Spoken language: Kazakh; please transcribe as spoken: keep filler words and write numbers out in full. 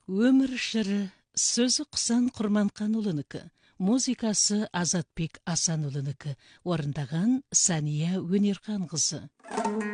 Өмір шыры, сөзі Құсан Құрманқанұлынікі, музыкасы Азатбек Асанұлынікі, орындаған Сания Өнерхан қызы.